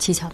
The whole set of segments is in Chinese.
蹊跷吧。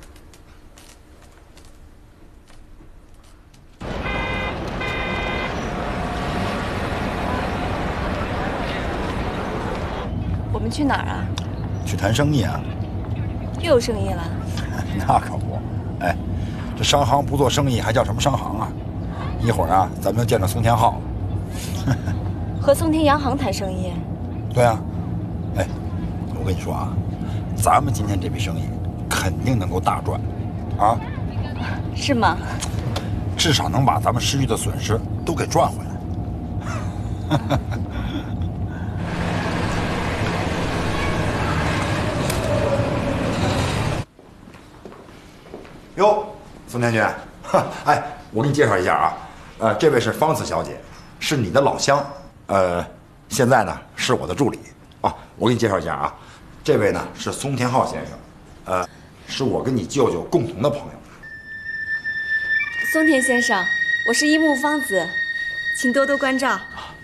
我们去哪儿啊？ 去谈生意啊。 又有生意了？ 那可不，哎，这商行不做生意还叫什么商行啊？一会儿啊，咱们就见着松天浩了。 和松田洋行谈生意？ 对啊，哎，我跟你说啊，咱们今天这笔生意肯定能够大赚，啊？ 是吗？ 至少能把咱们失去的损失都给赚回来。哟，宋天军，哎，我给你介绍一下啊，这位是方子小姐，是你的老乡，现在呢是我的助理啊。我给你介绍一下啊，这位呢是松田浩先生，是我跟你舅舅共同的朋友。 松田先生，我是一木芳子，请多多关照。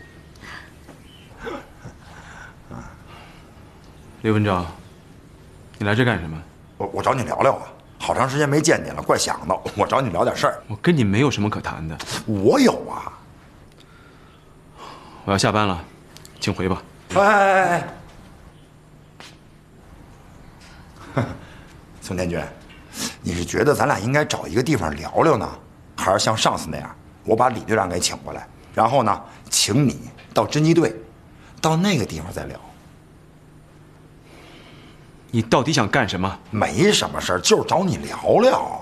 刘文昭，你来这干什么？ 我找你聊聊啊。好长时间没见你了，怪想的。我找你聊点事儿。 我跟你没有什么可谈的。 我有啊。 我要下班了，请回吧。 哎，宋天军，你是觉得咱俩应该找一个地方聊聊呢，还是像上次那样，我把李队长给请过来，然后呢，请你到侦缉队，到那个地方再聊？ 你到底想干什么？ 没什么事儿，就是找你聊聊。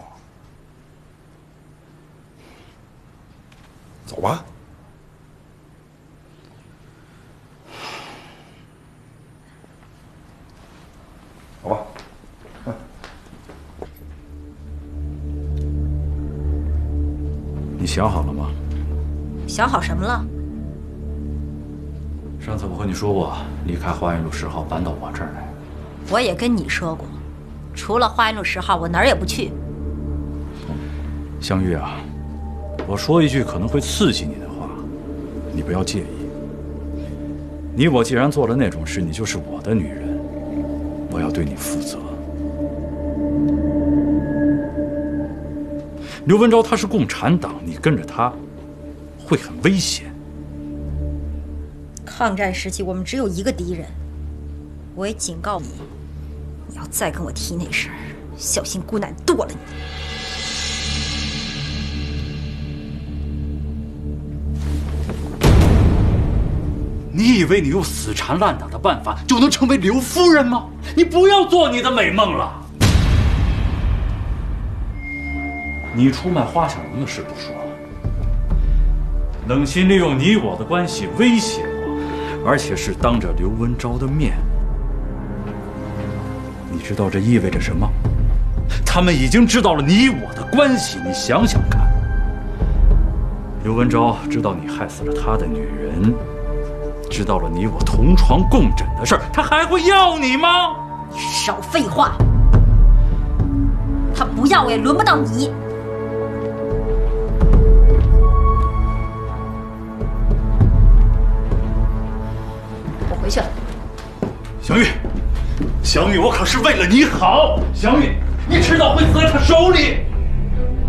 走吧。走吧。 你想好了吗？ 想好什么了？ 上次我和你说过，离开花园路10号搬到我这儿来。 我也跟你说过，除了花园路10号，我哪儿也不去。 香玉啊，我说一句可能会刺激你的话，你不要介意。你我既然做了那种事，你就是我的女人，我要对你负责。刘文昭他是共产党，你跟着他会很危险。 抗战时期我们只有一个敌人，我也警告你，你要再跟我提那事儿，小心姑奶剁了你。 你以为你用死缠烂打的办法就能成为刘夫人吗？你不要做你的美梦了。你出卖花小荣的事不说，冷心利用你我的关系威胁我，而且是当着刘文昭的面。你知道这意味着什么？他们已经知道了你我的关系，你想想看。刘文昭知道你害死了他的女人，知道了你我同床共枕的事儿，他还会要你吗？ 你少废话，他不要我也轮不到你。我回去了。 祥玉，祥玉，我可是为了你好。祥玉，你迟早会死在他手里。